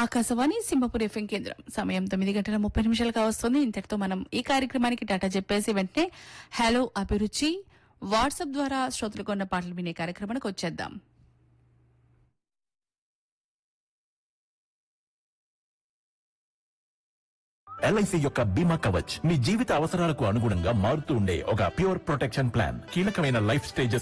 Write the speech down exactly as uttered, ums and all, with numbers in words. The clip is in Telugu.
ఆకాశవాణి సింహపూర్ ఎఫ్ఎం కేంద్రం సమయం తొమ్మిది గంటల ముప్పై నిమిషాలుగా వస్తుంది. ఇంతటితో మనం ఈ కార్యక్రమానికి టాటా చెప్పేసి వెంటనే హలో అభిరుచి వాట్సాప్ ద్వారా శ్రోతలు కొన్న పాటలు వినే కార్యక్రమానికి వచ్చేద్దాం. ఎల్ఐసి యొక్క బీమా కవచ్ మీ జీవిత అవసరాలకు అనుగుణంగా మారుతూ ఉండే ఒక ప్యూర్ ప్రొటెక్షన్ ప్లాన్. కీలకమైన లైఫ్ స్టేజెస్